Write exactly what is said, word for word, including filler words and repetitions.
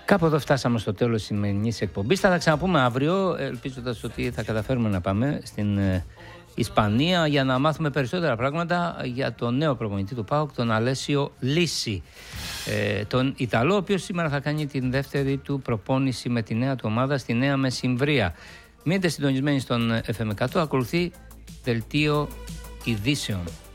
Κάπου εδώ φτάσαμε στο τέλος της σημερινής εκπομπής. Θα τα ξαναπούμε αύριο, ελπίζοντας ότι θα καταφέρουμε να πάμε στην Ισπανία για να μάθουμε περισσότερα πράγματα για τον νέο προπονητή του ΠΑΟΚ, τον Αλέσιο Λύση, ε, τον Ιταλό, ο οποίος σήμερα θα κάνει την δεύτερη του προπόνηση με τη νέα του ομάδα στη Νέα Μεσημβρία. Μείνετε συντονισμένοι στον εφ εμ εκατό, ακολουθεί δελτίο ειδήσεων.